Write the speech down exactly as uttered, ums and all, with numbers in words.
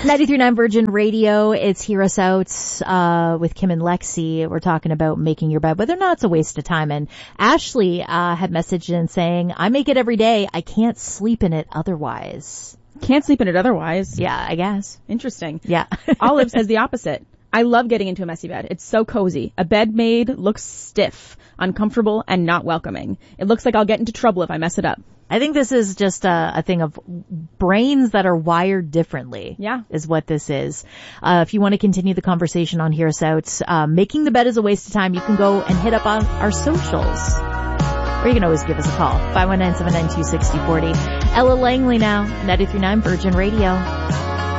ninety-three point nine Virgin Radio. It's Hear Us Out uh, with Kim and Lexi. We're talking about making your bed, whether or not it's a waste of time. And Ashley uh, had messaged in saying, I make it every day. I can't sleep in it otherwise. Can't sleep in it otherwise. Yeah, I guess. Interesting. Yeah. Olive says the opposite. I love getting into a messy bed. It's so cozy. A bed made looks stiff, uncomfortable, and not welcoming. It looks like I'll get into trouble if I mess it up. I think this is just a, a thing of brains that are wired differently. Yeah. Is what this is. Uh, if you want to continue the conversation on Hear Us Out, uh, making the bed is a waste of time, you can go and hit up on our socials. Or you can always give us a call. five one nine, seven nine two, six zero four zero. Ella Langley now, ninety-three point nine Virgin Radio.